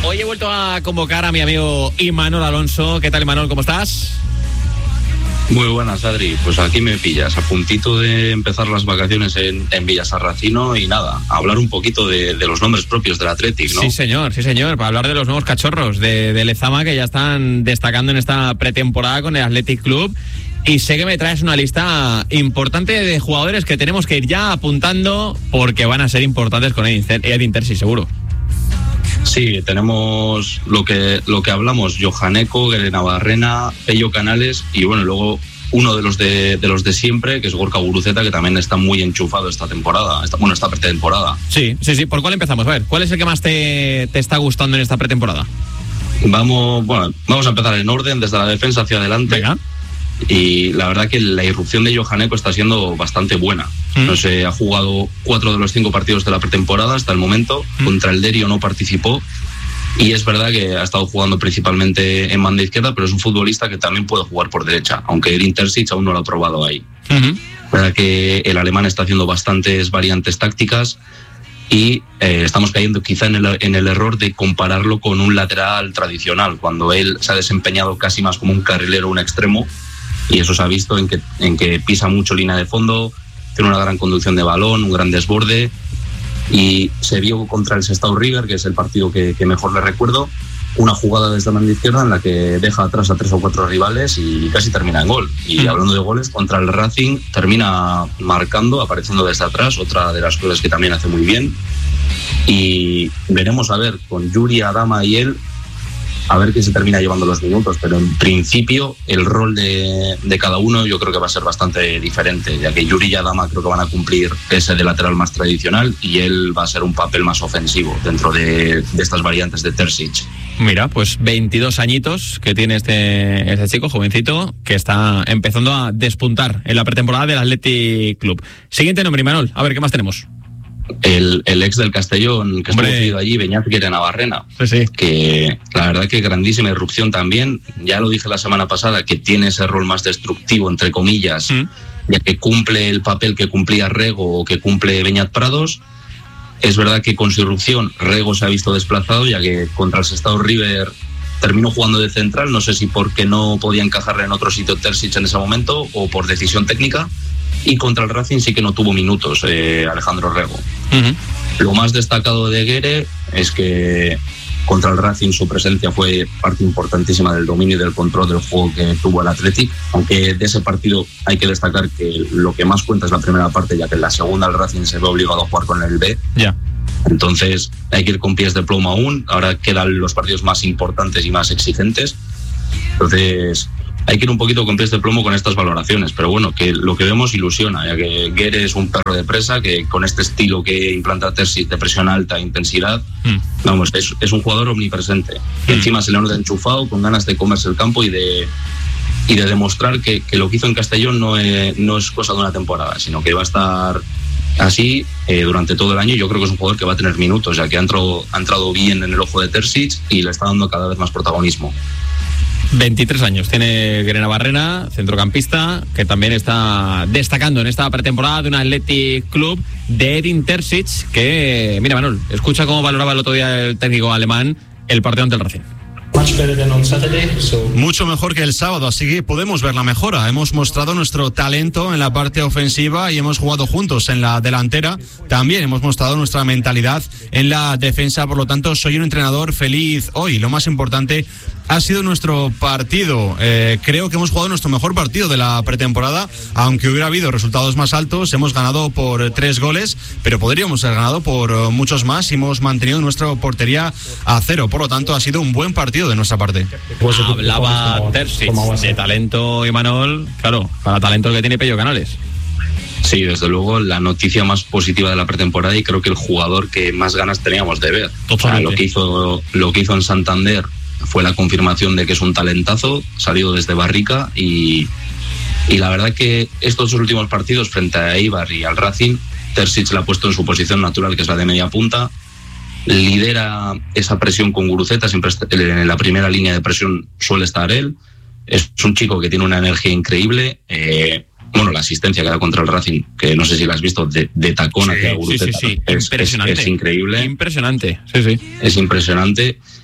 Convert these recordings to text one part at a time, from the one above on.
Hoy he vuelto a convocar a mi amigo Imanol Alonso. ¿Qué tal, Imanol? ¿Cómo estás? Muy buenas, Adri. Pues aquí me pillas, a puntito de empezar las vacaciones en Villasarracino y nada, a hablar un poquito de los nombres propios del Athletic, ¿no? Sí, señor, para hablar de los nuevos cachorros de Lezama que ya están destacando en esta pretemporada con el Athletic Club. Y sé que me traes una lista importante de jugadores que tenemos que ir ya apuntando porque van a ser importantes con Edin Terzic, seguro. Sí, tenemos lo que hablamos, Johaneko, Guere Navarrena, Pello Canales y bueno, luego uno de los de siempre, que es Gorka Guruceta, que también está muy enchufado esta temporada, esta pretemporada. Sí. ¿Por cuál empezamos? A ver, ¿cuál es el que más te está gustando en esta pretemporada? Vamos a empezar en orden, desde la defensa hacia adelante. Venga. Y la verdad que la irrupción de Johaneko está siendo bastante buena. No sé, ha jugado 4 de los 5 partidos de la pretemporada hasta el momento. Contra el Derio no participó. Y es verdad que ha estado jugando principalmente en banda izquierda, pero es un futbolista que también puede jugar por derecha, aunque Edin Terzic aún no lo ha probado ahí. La verdad que el alemán está haciendo bastantes variantes tácticas y estamos cayendo quizá en el error de compararlo con un lateral tradicional, cuando él se ha desempeñado casi más como un carrilero, un extremo. Y eso se ha visto en que pisa mucho línea de fondo, tiene una gran conducción de balón, un gran desborde. Y se vio contra el Sestao River, que es el partido que mejor le recuerdo, una jugada desde la banda izquierda en la que deja atrás a 3 o 4 rivales y casi termina en gol. Y hablando de goles, contra el Racing termina marcando, apareciendo desde atrás, otra de las cosas que también hace muy bien. Y veremos a ver con Yuri, Adama y él, a ver quién se termina llevando los minutos, pero en principio el rol de cada uno yo creo que va a ser bastante diferente, ya que Yuri y Adama creo que van a cumplir ese de lateral más tradicional y él va a ser un papel más ofensivo dentro de estas variantes de Terzic. Mira, pues 22 añitos que tiene este chico, jovencito, que está empezando a despuntar en la pretemporada del Athletic Club. Siguiente nombre, Imanol, a ver, ¿qué más tenemos? El ex del Castellón, que estuvo cedido allí, Beñat Guere Navarrena, sí. Que la verdad que grandísima irrupción también. Ya lo dije la semana pasada, que tiene ese rol más destructivo, entre comillas, ya que cumple el papel que cumplía Rego o que cumple Beñat Prados. Es verdad que con su irrupción Rego se ha visto desplazado, ya que contra el Sestao River terminó jugando de central, no sé si porque no podía encajarle en otro sitio Terzic en ese momento o por decisión técnica. Y contra el Racing sí que no tuvo minutos Alejandro Rego. Lo más destacado de Guere es que contra el Racing su presencia fue parte importantísima del dominio y del control del juego que tuvo el Athletic, aunque de ese partido hay que destacar que lo que más cuenta es la primera parte, ya que en la segunda el Racing se ve obligado a jugar con el B. Entonces hay que ir con pies de plomo aún. Ahora quedan los partidos más importantes y más exigentes. Entonces hay que ir un poquito con pies de plomo con estas valoraciones, pero bueno, que lo que vemos ilusiona, ya que Guere es un perro de presa, que con este estilo que implanta Terzic de presión alta, intensidad, vamos, es un jugador omnipresente. Que encima se le nota enchufado, con ganas de comerse el campo y de demostrar que lo que hizo en Castellón no es cosa de una temporada, sino que va a estar así durante todo el año. Yo creo que es un jugador que va a tener minutos, ya que ha entrado bien en el ojo de Terzic y le está dando cada vez más protagonismo. 23 años tiene Guere Navarrena, centrocampista, que también está destacando en esta pretemporada de un Athletic Club de Edin Terzic, que, mira, Manuel, escucha cómo valoraba el otro día el técnico alemán el partido ante el Racing. Mucho mejor que el sábado, así que podemos ver la mejora. Hemos mostrado nuestro talento en la parte ofensiva y hemos jugado juntos en la delantera. También hemos mostrado nuestra mentalidad en la defensa, por lo tanto soy un entrenador feliz hoy. Lo más importante ha sido nuestro partido. Creo que hemos jugado nuestro mejor partido de la pretemporada, aunque hubiera habido resultados más altos. Hemos ganado por 3 goles, pero podríamos haber ganado por muchos más y hemos mantenido nuestra portería a 0. Por lo tanto, ha sido un buen partido de nuestra parte. Hablaba Terzic de talento, Imanol, claro, para talento que tiene Pello Canales. Sí, desde luego la noticia más positiva de la pretemporada y creo que el jugador que más ganas teníamos de ver. O sea, lo que hizo en Santander fue la confirmación de que es un talentazo, salido desde Barrica y la verdad que estos últimos partidos frente a Eibar y al Racing, Terzic le ha puesto en su posición natural, que es la de media punta. Lidera esa presión con Guruceta, siempre en la primera línea de presión suele estar él. Es un chico que tiene una energía increíble. La asistencia que da contra el Racing, que no sé si la has visto, de tacón hacia Guruceta. Sí. Impresionante. Es increíble. Impresionante, sí. Es impresionante.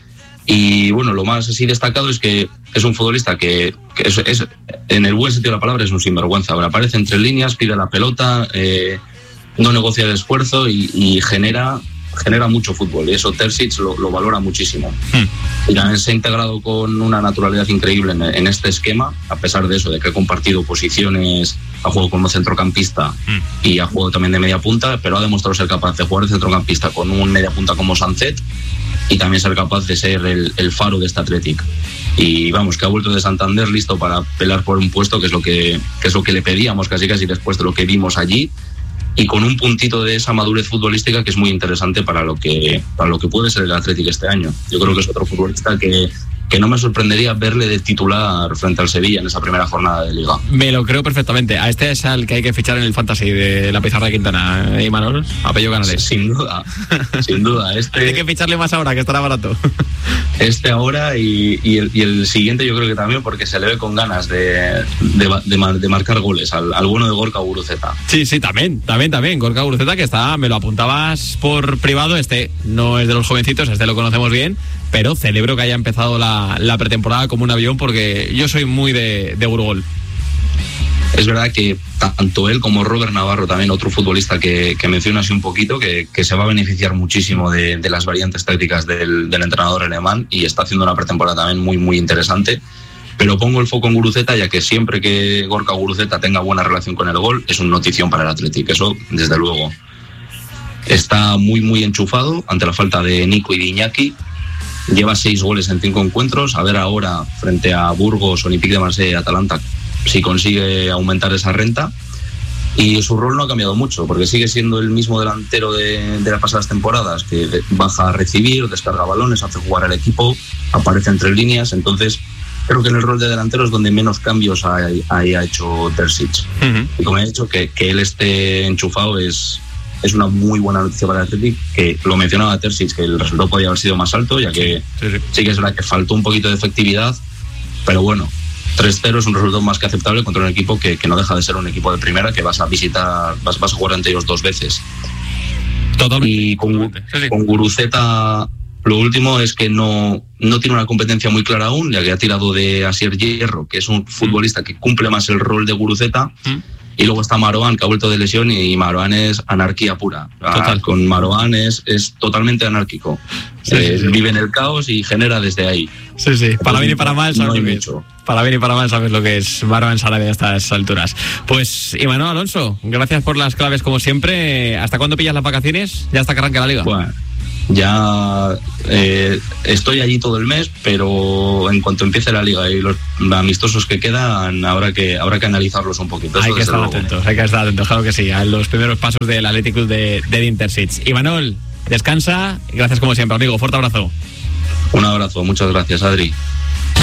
Y bueno, lo más así destacado es que es un futbolista que es en el buen sentido de la palabra, es un sinvergüenza. Ahora aparece entre líneas, pide la pelota, no negocia el esfuerzo y genera mucho fútbol, y eso Terzic lo valora muchísimo. Y también se ha integrado con una naturalidad increíble en este esquema, a pesar de eso, de que ha compartido posiciones, ha jugado como centrocampista y ha jugado también de media punta, pero ha demostrado ser capaz de jugar de centrocampista con un media punta como Sancet y también ser capaz de ser el faro de este Athletic. Y vamos, que ha vuelto de Santander listo para pelear por un puesto, que es lo que le pedíamos casi después de lo que vimos allí, y con un puntito de esa madurez futbolística que es muy interesante para lo que puede ser el Athletic este año. Yo creo que es otro futbolista que no me sorprendería verle de titular frente al Sevilla en esa primera jornada de Liga. Me lo creo perfectamente. A este es al que hay que fichar en el Fantasy de la Pizarra de Quintana, Imanol, apellido Canales. Sin duda. Hay que ficharle más ahora, que estará barato. Ahora y el siguiente yo creo que también, porque se le ve con ganas de marcar goles al bueno de Gorka Guruceta. Sí, también. Gorka Guruceta, que me lo apuntabas por privado, no es de los jovencitos, lo conocemos bien, pero celebro que haya empezado la pretemporada como un avión, porque yo soy muy de Gurugol. Es verdad que tanto él como Robert Navarro, también otro futbolista que mencionas un poquito, que se va a beneficiar muchísimo de las variantes tácticas del entrenador alemán, y está haciendo una pretemporada también muy, muy interesante. Pero pongo el foco en Guruceta, ya que siempre que Gorka Guruceta tenga buena relación con el gol, es una notición para el Athletic, eso desde luego. Está muy, muy enchufado ante la falta de Nico y de Iñaki. Lleva 6 goles en 5 encuentros. A ver ahora, frente a Burgos, Olympique de Marsella y Atalanta, si consigue aumentar esa renta. Y su rol no ha cambiado mucho, porque sigue siendo el mismo delantero de las pasadas temporadas, que baja a recibir, descarga balones, hace jugar al equipo, aparece entre líneas. Entonces creo que en el rol de delantero es donde menos cambios ha hecho Terzic. Y como he dicho, que él esté enchufado es una muy buena noticia para el Athletic, que lo mencionaba Terzic, que el resultado podía haber sido más alto, ya que sí que es verdad que faltó un poquito de efectividad, pero bueno, 3-0 es un resultado más que aceptable contra un equipo que no deja de ser un equipo de primera, que vas a visitar, vas a jugar ante ellos 2 veces. Totalmente. Y con Guruceta, lo último es que no tiene una competencia muy clara aún, ya que ha tirado de Asier Hierro, que es un futbolista que cumple más el rol de Guruceta. Y luego está Marouane, que ha vuelto de lesión, y Marouane es anarquía pura. Con Marouane es totalmente anárquico. Vive en el caos y genera desde ahí. Sí. Para bien y para mal sabes lo que es. Para bien y para mal sabes lo que es Marouane Sarabia a estas alturas. Pues, Imanol Alonso, gracias por las claves como siempre. ¿Hasta cuándo pillas las vacaciones? Ya hasta que arranque la Liga. Bueno, ya estoy allí todo el mes, pero en cuanto empiece la Liga y los amistosos que quedan, habrá que analizarlos un poquito. Hay que estar atentos, claro que sí, a los primeros pasos del Athletic Club de Edin Terzic. Imanol, descansa y gracias como siempre, amigo. Fuerte abrazo. Un abrazo, muchas gracias, Adri.